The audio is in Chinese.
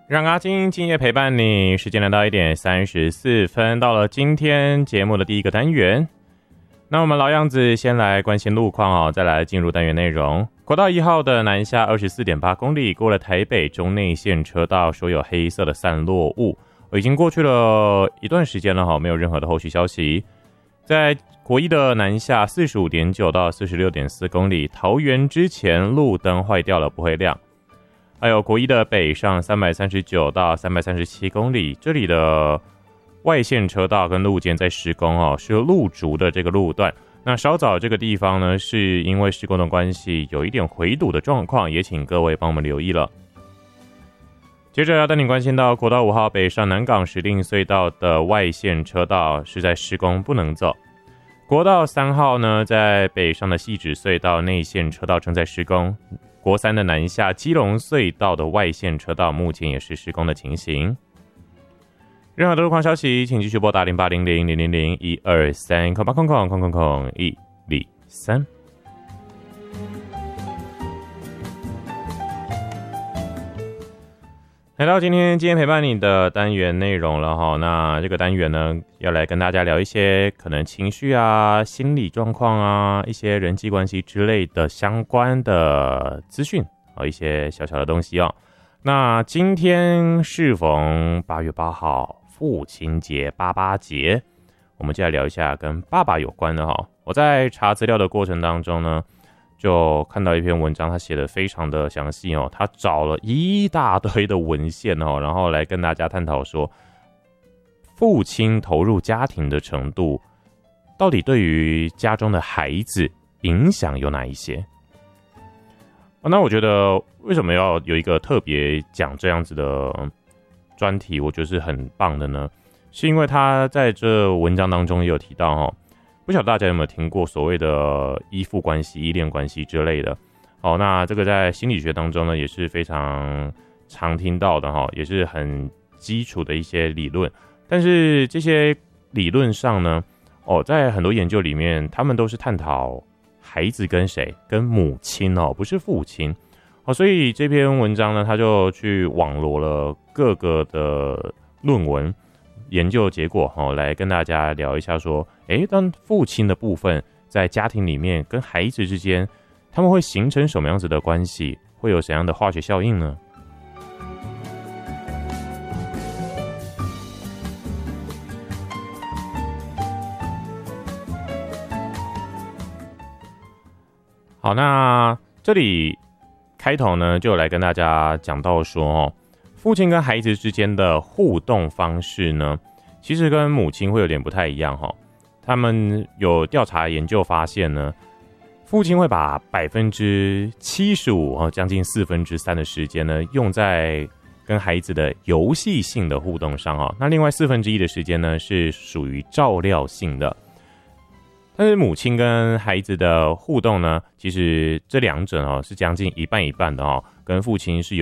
让阿金今夜陪伴你，时间来到1:34，到了今天节目的第一个单元。那我们老样子，先来关心路况再来进入单元内容。国道1号的南下24.8公里，过了台北中内线车道，所有黑色的散落物，已经过去了一段时间了没有任何的后续消息。在国一的南下45.9到46.4公里，桃园之前路灯坏掉了，不会亮。还有国一的北上339到337公里，这里的外线车道跟路肩在施工是路竹的这个路段。那稍早这个地方呢，是因为施工的关系，有一点回堵的状况，也请各位帮我们留意了。接着要带你关心到国道5号北上南港石碇隧道的外线车道是在施工，不能走。国道3号呢，在北上的汐止隧道内线车道正在施工。国3的南下基隆隧道的外线车道目前也是施工的情形。任何的路况消息，请继续拨打0800-000-123-123。来到今天陪伴你的单元内容了那这个单元呢，要来跟大家聊一些可能情绪心理状况一些人际关系之类的相关的资讯一些小小的东西那今天适逢8月8号父亲节88节，我们就来聊一下跟爸爸有关的我在查资料的过程当中呢，就看到一篇文章，他写的非常的详细他找了一大堆的文献然后来跟大家探讨说，父亲投入家庭的程度，到底对于家中的孩子影响有哪一些？那我觉得为什么要有一个特别讲这样子的专题，我觉得是很棒的呢？是因为他在这文章当中也有提到不晓得大家有没有听过所谓的依附关系、依恋关系之类的那这个在心理学当中呢也是非常常听到的也是很基础的一些理论。但是这些理论上呢在很多研究里面，他们都是探讨孩子跟谁，跟母亲不是父亲所以这篇文章呢，他就去网罗了各个的论文研究结果来跟大家聊一下说，当父亲的部分在家庭里面跟孩子之间，他们会形成什么样子的关系，会有怎样的化学效应呢？好，那这里开头呢，就来跟大家讲到说父亲跟孩子之间的互动方式呢，其实跟母亲会有点不太一样他们有调查研究发现呢，父亲会把75%将近3/4的时间呢，用在跟孩子的游戏性的互动上那另外1/4的时间呢，是属于照料性的。但是母亲跟孩子的互动呢，其实这两者是将近一半一半的跟父亲是